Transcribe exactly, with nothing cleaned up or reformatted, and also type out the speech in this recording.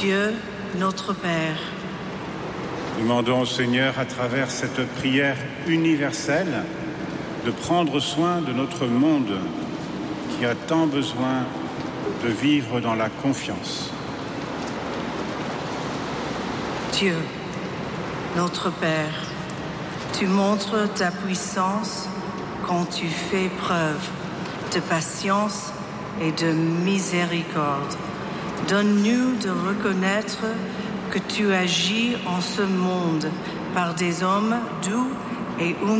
Dieu, notre Père. Demandons au Seigneur, à travers cette prière universelle, de prendre soin de notre monde qui a tant besoin de vivre dans la confiance. Dieu, notre Père, tu montres ta puissance quand tu fais preuve de patience et de miséricorde. Donne-nous de reconnaître que tu agis en ce monde par des hommes doux et humains.